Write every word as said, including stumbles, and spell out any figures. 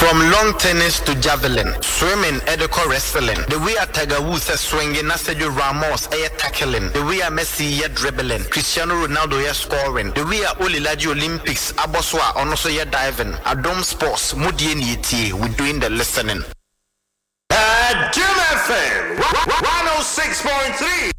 From long tennis to javelin, swimming, edico wrestling. The way a Tiger Woods is swinging, Sergio Ramos is tackling. The way a Messi is dribbling, Cristiano Ronaldo is scoring. The way a Olilaji Olympics, Aboswa, also is diving. Adom Sports, Mudieni, we're doing the listening. At Jim F M one oh six point three.